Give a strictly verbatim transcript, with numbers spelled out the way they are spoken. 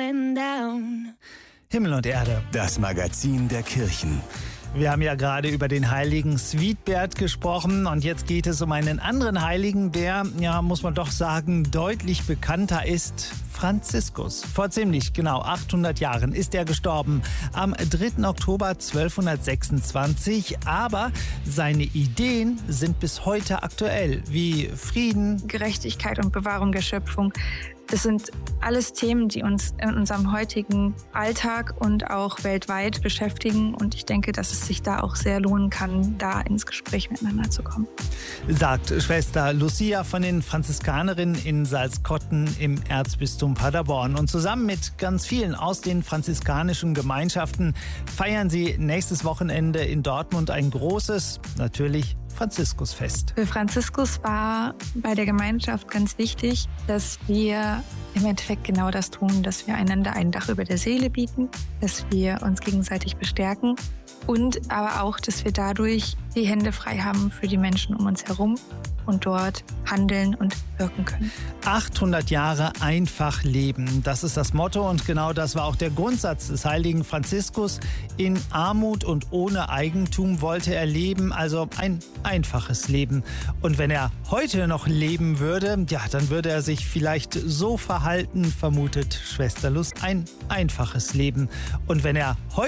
going down. Himmel und Erde. Das Magazin der Kirchen. Wir haben ja gerade über den heiligen Sweetbert gesprochen und jetzt geht es um einen anderen Heiligen, der, ja, muss man doch sagen, deutlich bekannter ist. Franziskus. Vor ziemlich genau achthundert Jahren ist er gestorben, am dritten Oktober zwölfhundertsechsundzwanzig. Aber seine Ideen sind bis heute aktuell, wie Frieden, Gerechtigkeit und Bewahrung der Schöpfung. Das sind alles Themen, die uns in unserem heutigen Alltag und auch weltweit beschäftigen. Und ich denke, dass es sich da auch sehr lohnen kann, da ins Gespräch miteinander zu kommen. Sagt Schwester Lucia von den Franziskanerinnen in Salzkotten im Erzbistum Paderborn. Und zusammen mit ganz vielen aus den franziskanischen Gemeinschaften feiern sie nächstes Wochenende in Dortmund ein großes, natürlich Franziskusfest. Für Franziskus war bei der Gemeinschaft ganz wichtig, dass wir im Endeffekt genau das tun, dass wir einander ein Dach über der Seele bieten, dass wir uns gegenseitig bestärken und aber auch, dass wir dadurch die Hände frei haben für die Menschen um uns herum und dort handeln und wirken können. achthundert Jahre einfach leben, das ist das Motto und genau das war auch der Grundsatz des heiligen Franziskus. In Armut und ohne Eigentum wollte er leben, also ein einfaches Leben. Und wenn er heute noch leben würde, ja, dann würde er sich vielleicht so verhalten, vermutet Schwester Lust, ein einfaches Leben. Und wenn er heute